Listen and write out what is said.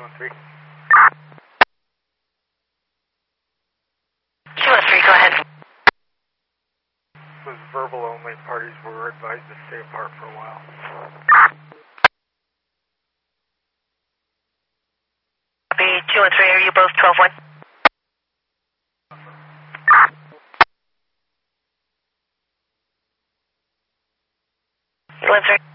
213. 213, go ahead. This was verbal only. Parties were advised to stay apart for a while. Copy, 213, are you both 12-1? 213.